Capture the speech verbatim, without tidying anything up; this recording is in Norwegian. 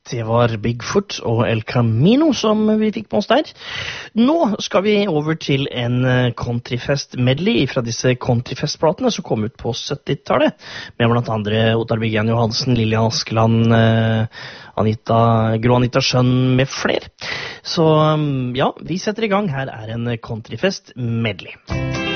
Det var Bigfoot og El Camino som vi fikk på oss der. Nå skal vi over til en countryfest-medley fra disse countryfest-platene som kom ut på syttitallet, med blant andre Ottar Byggen Johansen, Lillian Askeland, Anita, Gro Anita Schønn med flere. Så ja, vi setter i gang. Her er en countryfest-medley.